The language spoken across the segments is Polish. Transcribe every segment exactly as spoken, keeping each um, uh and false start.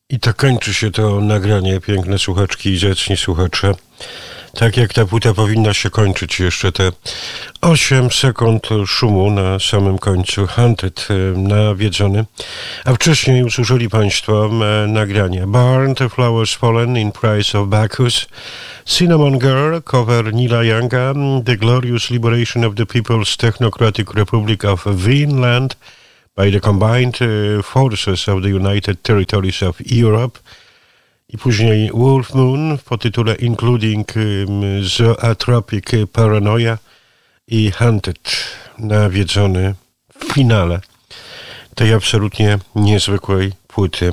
I tak kończy się to nagranie, piękne słuchaczki i zacni słuchacze. Tak jak ta płyta powinna się kończyć, jeszcze te osiem sekund szumu na samym końcu. Hunted, nawiedzony. A wcześniej usłyszeli Państwo nagrania Burn the Flowers Fallen in Price of Bacchus, Cinnamon Girl, cover Neila Younga, The Glorious Liberation of the People's Technocratic Republic of Vinland by the Combined Forces of the United Territories of Europe. I później Wolf Moon w tytule Including Zootropic Paranoia i Hunted, nawiedzony w finale tej absolutnie niezwykłej płyty.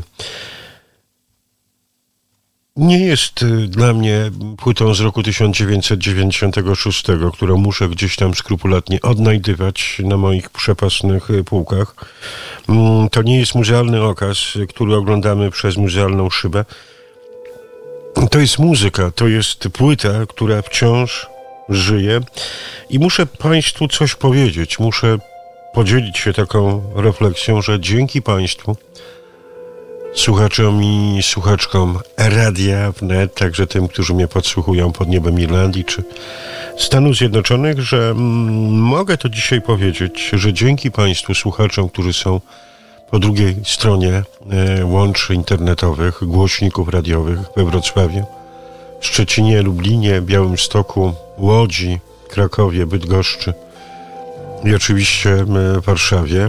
Nie jest dla mnie płytą z roku tysiąc dziewięćset dziewięćdziesiątego szóstego, którą muszę gdzieś tam skrupulatnie odnajdywać na moich przepasnych półkach. To nie jest muzealny okaz, który oglądamy przez muzealną szybę. To jest muzyka, to jest płyta, która wciąż żyje i muszę Państwu coś powiedzieć. Muszę podzielić się taką refleksją, że dzięki Państwu, słuchaczom i słuchaczkom Radia Wnet, także tym, którzy mnie podsłuchują pod niebem Irlandii czy Stanów Zjednoczonych, że mm, mogę to dzisiaj powiedzieć, że dzięki Państwu słuchaczom, którzy są po drugiej stronie e, łączy internetowych, głośników radiowych we Wrocławiu, Szczecinie, Lublinie, Białymstoku, Łodzi, Krakowie, Bydgoszczy i oczywiście e, Warszawie,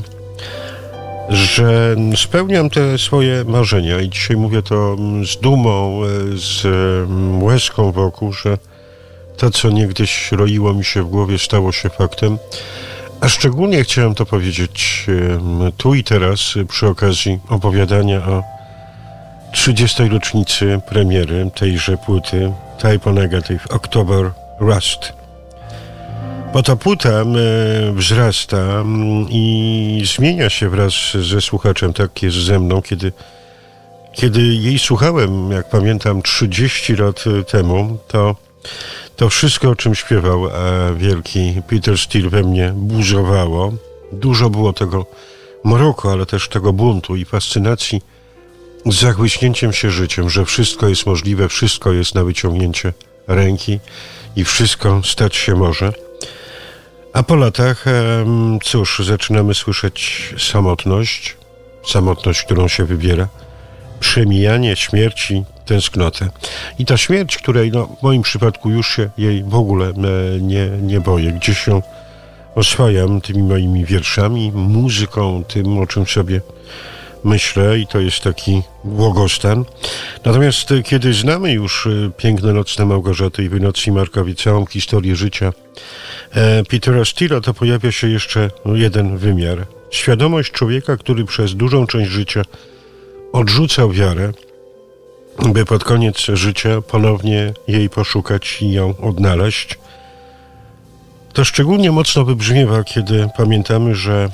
że spełniam te swoje marzenia i dzisiaj mówię to z dumą, z łezką wokół, że to, co niegdyś roiło mi się w głowie, stało się faktem. A szczególnie chciałem to powiedzieć tu i teraz przy okazji opowiadania o trzydziestej rocznicy premiery tejże płyty Type O Negative October Rust. Bo ta płyta wzrasta i zmienia się wraz ze słuchaczem, tak jest ze mną, kiedy, kiedy jej słuchałem, jak pamiętam, trzydzieści lat temu, to, to wszystko, o czym śpiewał wielki Peter Steele, we mnie buzowało. Dużo było tego mroku, ale też tego buntu i fascynacji z zachłyśnięciem się życiem, że wszystko jest możliwe, wszystko jest na wyciągnięcie ręki i wszystko stać się może. A po latach, cóż, zaczynamy słyszeć samotność, samotność, którą się wybiera, przemijanie, śmierci, tęsknotę. I ta śmierć, której no, w moim przypadku już się jej w ogóle nie, nie boję, gdzieś się oswajam tymi moimi wierszami, muzyką, tym, o czym sobie myślę i to jest taki błogostan. Natomiast kiedy znamy już Piękne nocne Małgorzaty i Wynoc i Markowi, całą historię życia Petera Steela, to pojawia się jeszcze jeden wymiar. Świadomość człowieka, który przez dużą część życia odrzucał wiarę, by pod koniec życia ponownie jej poszukać i ją odnaleźć. To szczególnie mocno wybrzmiewa, kiedy pamiętamy, że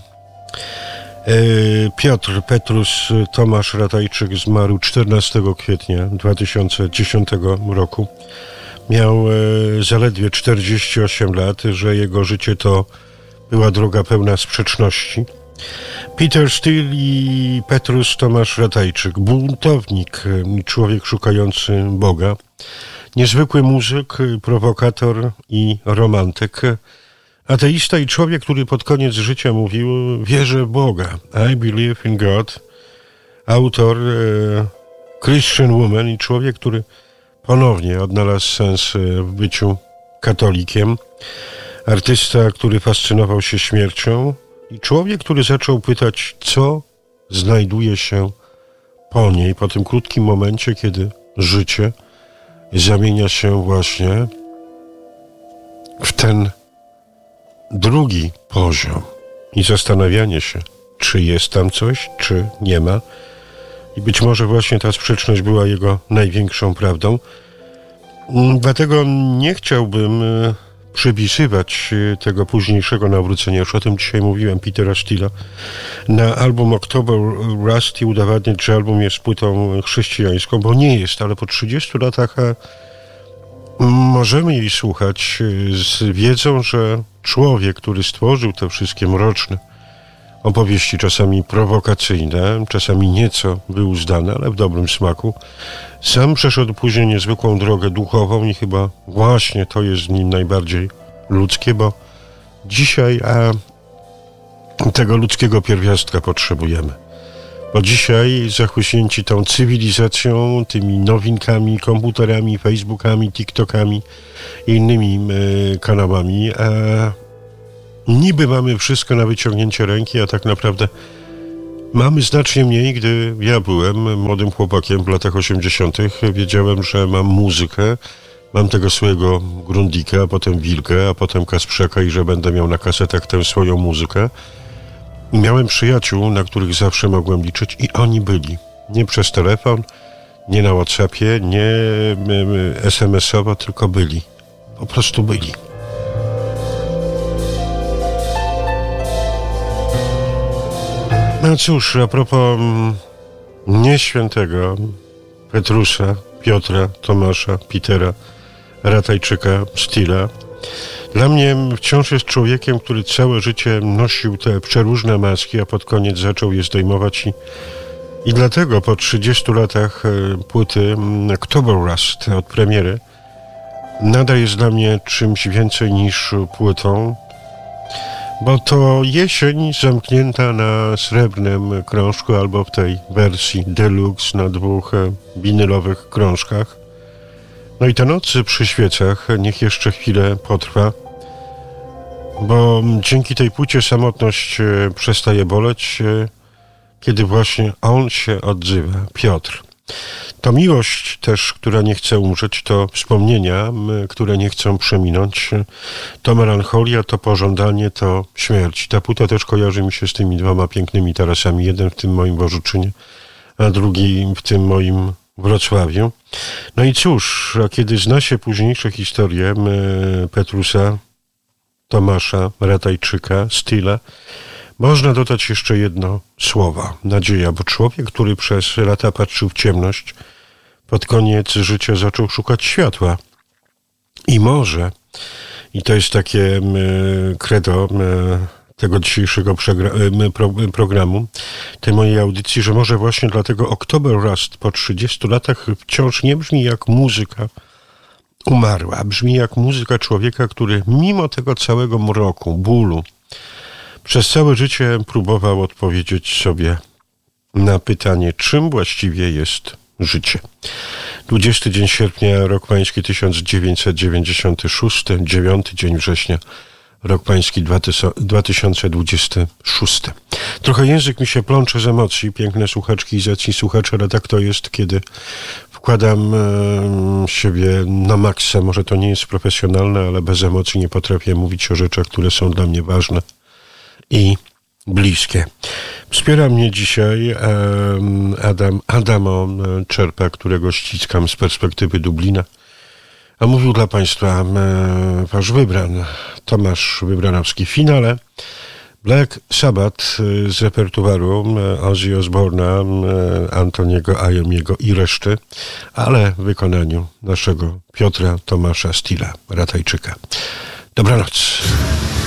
Piotr Petrus Tomasz Ratajczyk zmarł czternastego kwietnia dwa tysiące dziesiątego roku. Miał zaledwie czterdzieści osiem lat, że jego życie to była droga pełna sprzeczności. Peter Steele i Petrus Tomasz Ratajczyk, buntownik, człowiek szukający Boga, niezwykły muzyk, prowokator i romantyk, ateista i człowiek, który pod koniec życia mówił: wierzę w Boga, I believe in God. Autor e, Christian Woman i człowiek, który ponownie odnalazł sens w byciu katolikiem. Artysta, który fascynował się śmiercią i człowiek, który zaczął pytać, co znajduje się po niej, po tym krótkim momencie, kiedy życie zamienia się właśnie w ten drugi poziom i zastanawianie się, czy jest tam coś, czy nie ma. I być może właśnie ta sprzeczność była jego największą prawdą. Dlatego nie chciałbym przypisywać tego późniejszego nawrócenia, już o tym dzisiaj mówiłem, Petera Steela, na album October Rust i udowadniać, że album jest płytą chrześcijańską, bo nie jest, ale po trzydziestu latach możemy jej słuchać z wiedzą, że człowiek, który stworzył te wszystkie mroczne Opowieści czasami prowokacyjne, czasami nieco wyuzdane, ale w dobrym smaku. Sam przeszedł później niezwykłą drogę duchową i chyba właśnie to jest w nim najbardziej ludzkie, bo dzisiaj a, tego ludzkiego pierwiastka potrzebujemy. Bo dzisiaj zachłyśnięci tą cywilizacją, tymi nowinkami, komputerami, facebookami, tiktokami i innymi y, kanałami, a niby mamy wszystko na wyciągnięcie ręki, a tak naprawdę mamy znacznie mniej. Gdy ja byłem młodym chłopakiem w latach osiemdziesiątych, wiedziałem, że mam muzykę, mam tego swojego Grundika, a potem Wilkę, a potem Kasprzaka i że będę miał na kasetach tę swoją muzykę. I miałem przyjaciół, na których zawsze mogłem liczyć i oni byli. Nie przez telefon, nie na WhatsAppie, nie es em esowo, tylko byli. Po prostu byli. No cóż, a propos nieświętego Petrusa, Piotra, Tomasza, Petera, Ratajczyka, Stila, dla mnie wciąż jest człowiekiem, który całe życie nosił te przeróżne maski, a pod koniec zaczął je zdejmować i, i dlatego po trzydziestu latach płyty October Rust od premiery nadal jest dla mnie czymś więcej niż płytą, bo to jesień zamknięta na srebrnym krążku albo w tej wersji deluxe na dwóch winylowych krążkach. No i te nocy przy świecach niech jeszcze chwilę potrwa, bo dzięki tej płycie samotność przestaje boleć, kiedy właśnie on się odzywa, Piotr. To miłość też, która nie chce umrzeć, to wspomnienia, które nie chcą przeminąć, to melancholia, to pożądanie, to śmierć. Ta płyta też kojarzy mi się z tymi dwoma pięknymi tarasami, jeden w tym moim Bożuczynie, a drugi w tym moim Wrocławiu. No i cóż, a kiedy zna się późniejsze historie Petrusa, Tomasza, Ratajczyka, Stila, można dodać jeszcze jedno słowo, nadzieja, bo człowiek, który przez lata patrzył w ciemność, pod koniec życia zaczął szukać światła. I może, i to jest takie credo tego dzisiejszego programu, tej mojej audycji, że może właśnie dlatego October Rust po trzydziestu latach wciąż nie brzmi jak muzyka umarła. Brzmi jak muzyka człowieka, który mimo tego całego mroku, bólu, przez całe życie próbował odpowiedzieć sobie na pytanie, czym właściwie jest życie. dwudziesty dzień sierpnia, rok pański tysiąc dziewięćset dziewięćdziesiąty szósty, dziewiąty dzień września, rok pański dwa tysiące dwudziesty szósty. Trochę język mi się plącze z emocji, piękne słuchaczki i zacni słuchacze, ale tak to jest, kiedy wkładam e, siebie na maksa. Może to nie jest profesjonalne, ale bez emocji nie potrafię mówić o rzeczach, które są dla mnie ważne i bliskie. Wspiera mnie dzisiaj um, Adam, Adamo Czerpa, którego ściskam z perspektywy Dublina. A mówił dla Państwa um, wasz wybran, Tomasz Wybranowski. W finale Black Sabbath z repertuaru um, Ozzy Osbourna, um, Antoniego Iommiego i reszty, ale w wykonaniu naszego Piotra Tomasza Stila, Ratajczyka. Dobranoc.